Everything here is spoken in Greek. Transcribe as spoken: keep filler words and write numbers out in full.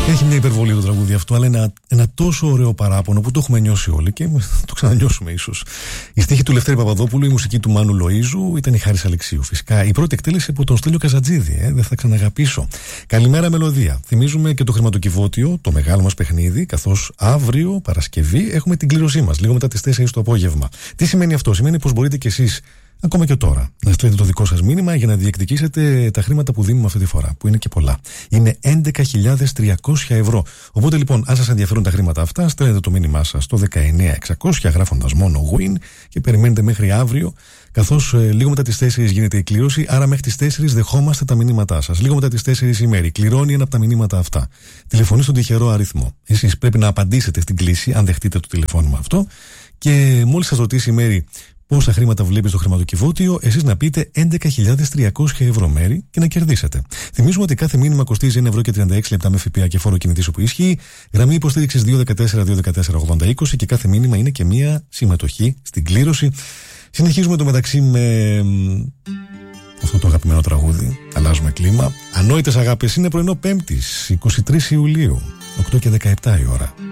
Έχει μια υπερβολή το τραγούδι αυτό, αλλά ένα, ένα τόσο ωραίο παράπονο που το έχουμε νιώσει όλοι και το ξανανιώσουμε ίσως. Η στίχη του Λευτέρη Παπαδόπουλου, η μουσική του Μάνου Λοΐζου, ήταν η Χάρης Αλεξίου. Φυσικά η πρώτη εκτέλεση από τον Στέλιο Καζατζίδη, ε, δεν θα ξαναγαπήσω. Καλημέρα μελωδία. Θυμίζουμε και το χρηματοκιβώτιο, το μεγάλο μας παιχνίδι, καθώς αύριο Παρασκευή έχουμε την κλήρωσή μας, λίγο μετά τις τέσσερις το απόγευμα. Τι σημαίνει αυτό? Σημαίνει πως μπορείτε κι εσείς, ακόμα και τώρα, να στέλνετε το δικό σας μήνυμα για να διεκδικήσετε τα χρήματα που δίνουμε αυτή τη φορά, που είναι και πολλά. Είναι έντεκα χιλιάδες τριακόσια ευρώ. Οπότε λοιπόν, αν σας ενδιαφέρουν τα χρήματα αυτά, στέλνετε το μήνυμά σας στο δεκαεννιά εξακόσια γράφοντας μόνο win και περιμένετε μέχρι αύριο, καθώς ε, λίγο μετά τις τέσσερις γίνεται η κλήρωση. Άρα μέχρι τις τέσσερις δεχόμαστε τα μηνύματά σας. Λίγο μετά τις τέσσερις η Μέρη κληρώνει ένα από τα μηνύματα αυτά. Τηλεφωνεί στον τυχερό αριθμό. Εσείς πρέπει να απαντήσετε στην κλήση, αν δεχτείτε το τηλεφώνημα αυτό, και μόλις σας ρωτήσει η Μέρη πόσα χρήματα βλέπει στο χρηματοκιβώτιο, εσείς να πείτε έντεκα χιλιάδες τριακόσια ευρώ, Μέρη, και να κερδίσετε. Θυμίζουμε ότι κάθε μήνυμα κοστίζει ένα ευρώ και τριάντα έξι λεπτά με ΦΠΑ και φόρο κινητής όπου ισχύει. Γραμμή υποστήριξης δύο ένα τέσσερα δύο ένα τέσσερα ογδόντα είκοσι και κάθε μήνυμα είναι και μία συμμετοχή στην κλήρωση. Συνεχίζουμε το μεταξύ με αυτό το αγαπημένο τραγούδι. Αλλάζουμε κλίμα. Ανόητες αγάπες, είναι πρωινό Πέμπτης, εικοστή τρίτη Ιουλίου, οκτώ και δεκαεπτά η ώρα.